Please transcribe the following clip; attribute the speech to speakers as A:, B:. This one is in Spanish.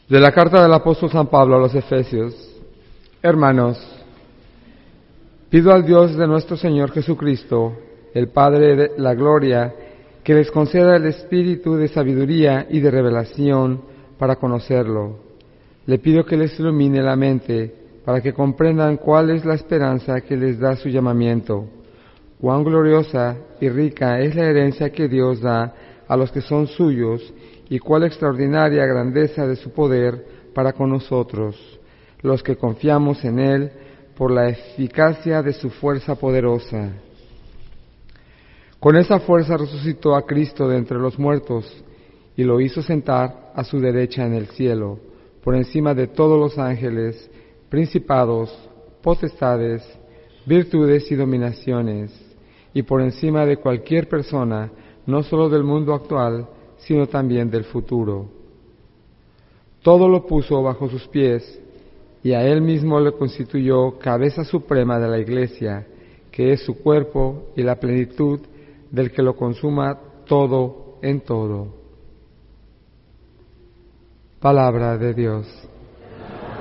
A: De la carta del apóstol San Pablo a los Efesios. Hermanos, pido al Dios de nuestro Señor Jesucristo, el Padre de la gloria, que les conceda el espíritu de sabiduría y de revelación para conocerlo. Le pido que les ilumine la mente para que comprendan cuál es la esperanza que les da su llamamiento, cuán gloriosa y rica es la herencia que Dios da a los que son suyos, y cuál extraordinaria grandeza de su poder para con nosotros, los que confiamos en Él por la eficacia de su fuerza poderosa. Con esa fuerza resucitó a Cristo de entre los muertos y lo hizo sentar a su derecha en el cielo, por encima de todos los ángeles, principados, potestades, virtudes y dominaciones, y por encima de cualquier persona, no solo del mundo actual, sino también del futuro. Todo lo puso bajo sus pies, y a Él mismo le constituyó cabeza suprema de la Iglesia, que es su cuerpo y la plenitud del que lo consuma todo en todo. Palabra de Dios.